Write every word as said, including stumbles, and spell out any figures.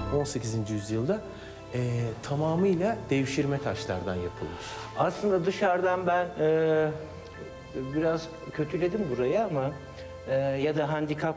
on sekizinci yüzyılda e, tamamıyla devşirme taşlardan yapılmış. Aslında dışarıdan ben e, biraz kötüledim burayı ama e, ya da handikap